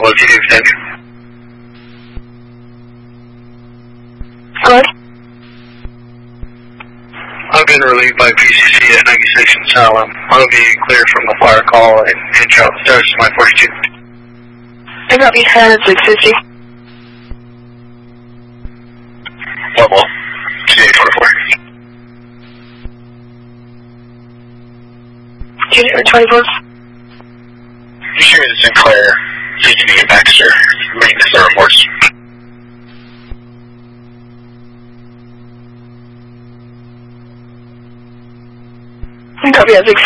Bravo, if you do extend. Go ahead. I've been relieved by PCC at 96 in Salem. I'll be clear from the fire call and Charles starts to my 42. I got you 10 at 650. Level, CA24. Unit 24. You sure the Sinclair, CTV and Baxter, maintenance their reports. Copy at 650.